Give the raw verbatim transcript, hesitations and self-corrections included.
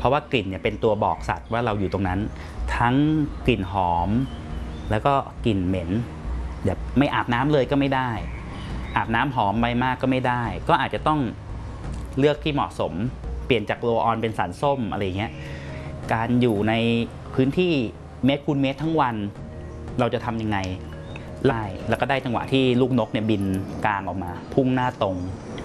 ราะว่ากลิ่นเนี่ยเป็นตัวบอกสัตว์ว่าเราอยู่ตรงนั้นทั้งกลิ่นหอมแล้วก็กลิ่นเหม็นแบบไม่อาบน้ำเลยก็ไม่ได้อาบน้ำหอมไปมากก็ไม่ได้ก็อาจจะต้องเลือกที่เหมาะสมเปลี่ยนจากโรลออนเป็นสารส้มอะไรเงี้ยการอยู่ในพื้นที่เมตรคูณเมตรทั้งวันเราจะทำยังไงไล่แล้วก็ได้จังหวะที่ลูกนกเนี่ยบินกลางออกมาพุ่งหน้าตรง